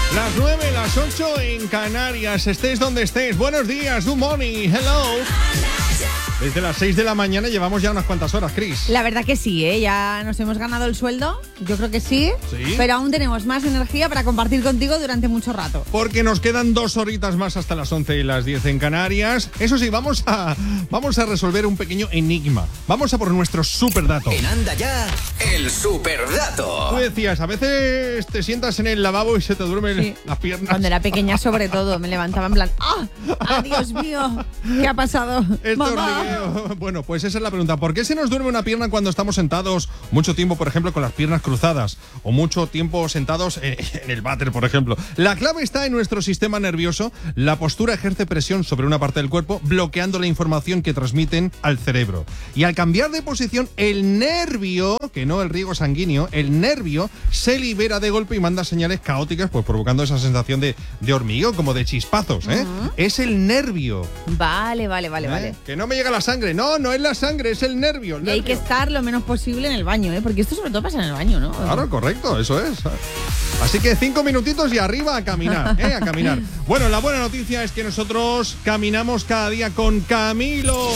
Las 9, las 8 en Canarias. Estés donde estés. Buenos días, good morning, hello. Desde las 6 de la mañana llevamos ya unas cuantas horas, Chris. La verdad que sí, ¿eh? Ya nos hemos ganado el sueldo, yo creo que sí, pero aún tenemos más energía para compartir contigo durante mucho rato. Porque nos quedan 2 horitas más hasta las 11 y las 10 en Canarias. Eso sí, vamos a resolver un pequeño enigma. Vamos a por nuestro superdato. En Anda Ya, el superdato. Tú decías, a veces te sientas en el lavabo y se te duermen las piernas. Cuando era pequeña, sobre todo, me levantaba en plan, ¡ah, Dios mío! ¿Qué ha pasado? ¡Mamá! Bueno, pues esa es la pregunta. ¿Por qué se nos duerme una pierna cuando estamos sentados mucho tiempo, por ejemplo, con las piernas cruzadas? O mucho tiempo sentados en el váter, por ejemplo. La clave está en nuestro sistema nervioso. La postura ejerce presión sobre una parte del cuerpo, bloqueando la información que transmiten al cerebro. Y al cambiar de posición, el nervio, que no el riego sanguíneo, el nervio se libera de golpe y manda señales caóticas, pues provocando esa sensación de hormigueo, como de chispazos, ¿eh? Es el nervio. Vale. Que no me llega la sangre. No es la sangre, es el nervio. Y hay que estar lo menos posible en el baño, ¿eh? Porque esto sobre todo pasa en el baño, ¿no? Claro, correcto, eso es. Así que 5 minutitos y arriba a caminar, a caminar. Bueno, la buena noticia es que nosotros caminamos cada día con Camilo.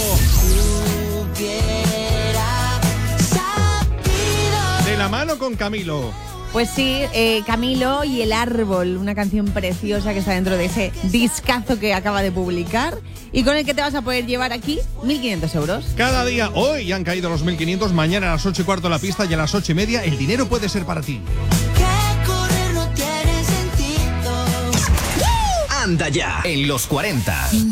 De la mano con Camilo. Pues sí, Camilo y el árbol, una canción preciosa que está dentro de ese discazo que acaba de publicar y con el que te vas a poder llevar aquí 1.500 euros. Cada día, hoy ya han caído los 1.500, mañana a las 8:15 la pista y a las 8:30 el dinero puede ser para ti. Que correr no tiene sentido. Anda Ya, en los 40.